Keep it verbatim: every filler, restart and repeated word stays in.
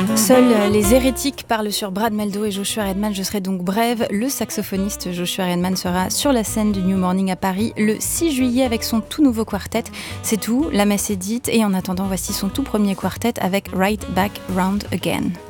Seuls les hérétiques parlent sur Brad Mehldau et Joshua Redman. Je serai donc brève. Le saxophoniste Joshua Redman sera sur la scène du New Morning à Paris le six juillet avec son tout nouveau quartet. C'est tout, la messe est dite et en attendant, voici son tout premier quartet avec Right Back Round Again.